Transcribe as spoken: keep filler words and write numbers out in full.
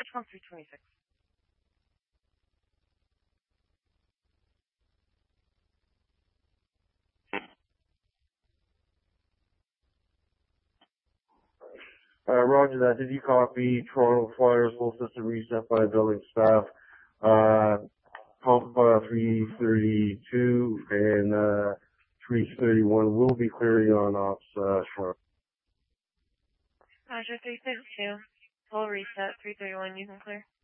com three twenty-six. Uh, roger that. Did you copy? Toronto Flyers full system reset by building staff. Uh, pump uh, three thirty-two and uh, three thirty-one will be clearing on ops uh, short. Roger, three thirty-two. Full reset, three thirty-one, you can clear.